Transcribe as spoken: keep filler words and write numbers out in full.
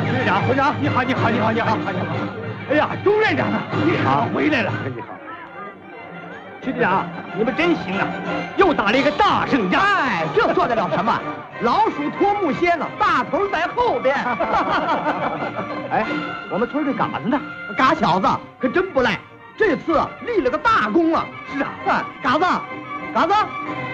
区队长，队长，你好，你好，你好，你好，你好。哎呀，钟院长啊，你好，回来了。你好。区队长，你们真行啊，又打了一个大胜仗。 哎，这算得了什么？老鼠拖木楔呢，大头在后边。 哎，我们村这嘎子呢？ 嘎小子可真不赖，这次立了个大功啊！ 是啊， 哎，嘎子，嘎子，